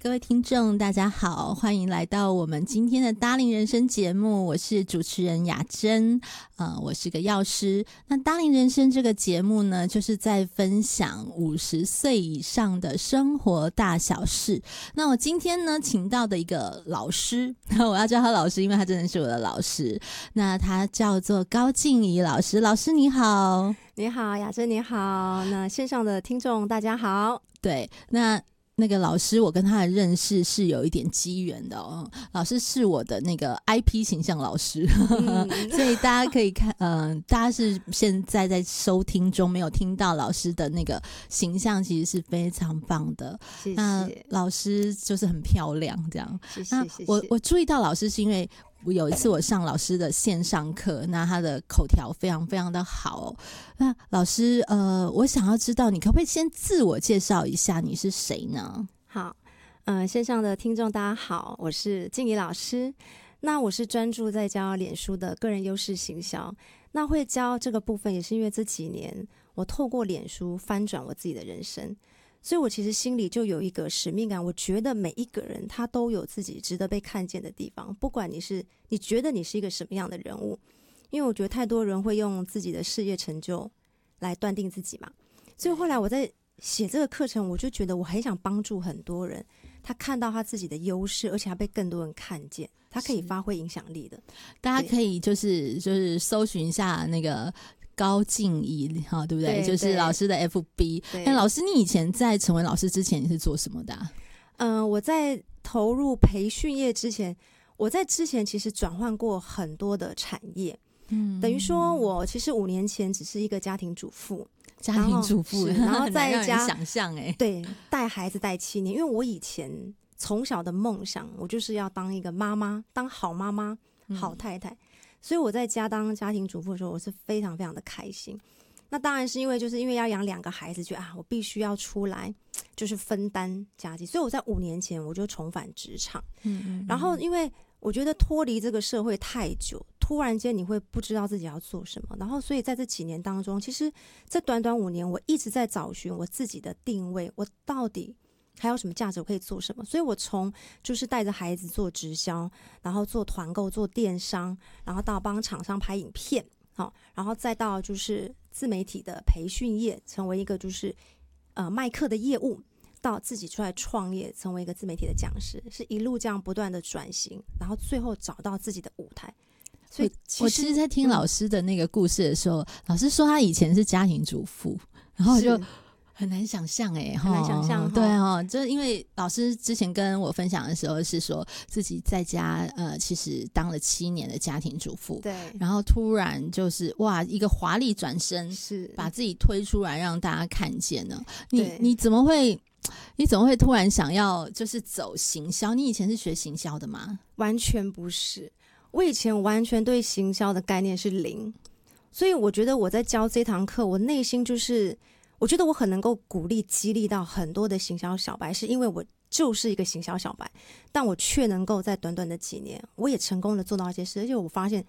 各位听众大家好，欢迎来到我们今天的搭龄人生节目，我是主持人雅珍，我是个药师。那搭龄人生这个节目呢，就是在分享50岁以上的生活大小事。那我今天呢请到的一个老师，我要叫他老师，因为他真的是我的老师，那他叫做高静怡老师。老师你好。 你好雅珍，你好，那线上的听众大家好。 对，那个老师我跟他的认识是有一点机缘的哦，老师是我的那个 IP 形象老师，所以大家可以看大家是现在在收听中没有听到老师的那个形象其实是非常棒的。 谢谢。 那老师就是很漂亮这样。 谢谢谢谢。 我注意到老师是因为有一次我上老师的线上课，那他的口条非常非常的好哦。那老师我想要知道你可不可以先自我介绍一下你是谁呢？ 好，线上的听众大家好，我是静怡老师。那我是专注在教脸书的个人优势行销，那会教这个部分也是因为这几年我透过脸书翻转我自己的人生，所以我其实心里就有一个使命感，我觉得每一个人他都有自己值得被看见的地方，不管你觉得你是一个什么样的人物，因为我觉得太多人会用自己的事业成就来断定自己嘛，所以后来我在写这个课程，我就觉得我很想帮助很多人，他看到他自己的优势，而且他被更多人看见，他可以发挥影响力的。 大家可以就是搜寻一下那个高静怡，对不对？ 对， 就是老师的 FB。老师，你以前在成为老师之前你是做什么的我在投入培训业之前，我在之前其实转换过很多的产业。等于说我其实5年前只是一个家庭主妇， 然后在家想象对，带孩子带7年，因为我以前从小的梦想，我就是要当一个妈妈，当好妈妈、好太太，所以我在家当家庭主妇的时候，我是非常非常的开心。那当然是因为要养2个孩子，我必须要出来就是分担家计，所以我在5年前我就重返职场。然后因为我觉得脱离这个社会太久，突然间你会不知道自己要做什么，然后所以在这几年当中，其实这短短5年我一直在找寻我自己的定位，我到底还有什么价值，我可以做什么。所以我从就是带着孩子做直销，然后做团购、做电商，然后到帮厂商拍影片，然后再到就是自媒体的培训业，成为一个就是卖课的业务，到自己出来创业，成为一个自媒体的讲师，是一路这样不断的转型，然后最后找到自己的舞台。所以我其实在听老师的那个故事的时候，老师说他以前是家庭主妇，然后我就很难想象很难想象。 对就是因为老师之前跟我分享的时候是说自己在家其实当了7年的家庭主妇， 对， 然后突然就是哇一个华丽转身， 是把自己推出来让大家看见了。你怎么会突然想要就是走行销？你以前是学行销的吗？ 完全不是，我以前完全对行销的概念是0，所以我觉得我在教这堂课，我内心就是我觉得我很能够鼓励激励到很多的行销小白，是因为我就是一个行销小白，但我却能够在短短的几年我也成功的做到一些事，而且我发现